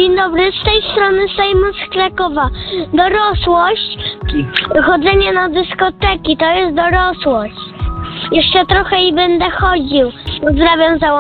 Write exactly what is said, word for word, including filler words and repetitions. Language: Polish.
Dzień dobry, z tej strony Sejmu z Krakowa. Dorosłość, chodzenie na dyskoteki, to jest dorosłość. Jeszcze trochę i będę chodził. Pozdrawiam za